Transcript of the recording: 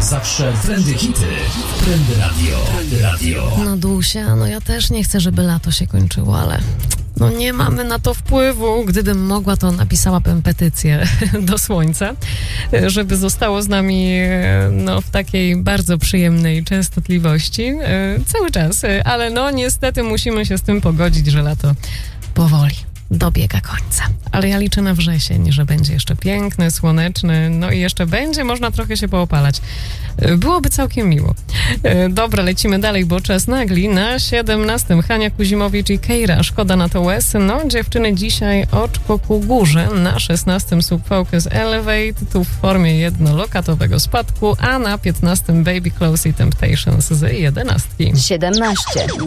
zawsze trendy hity. Trendy Radio. Trendy Radio. No Dusia, no ja też nie chcę, żeby lato się kończyło, ale no nie mamy na to wpływu. Gdybym mogła, to napisałabym petycję do słońca, żeby zostało z nami no, w takiej bardzo przyjemnej częstotliwości cały czas. Ale no niestety musimy się z tym pogodzić, że lato powoli dobiega końca. Ale ja liczę na wrzesień, że będzie jeszcze piękny, słoneczny, no i jeszcze będzie można trochę się poopalać. Byłoby całkiem miło. Dobra, lecimy dalej, bo czas nagli. Na 17 Hania Kuzimowicz i Keira, Szkoda na to łez. No, dziewczyny dzisiaj oczko ku górze. Na 16 Subfocus Elevate, tu w formie jednolokatowego spadku, a na 15 Baby Close i Temptations z 11. 17.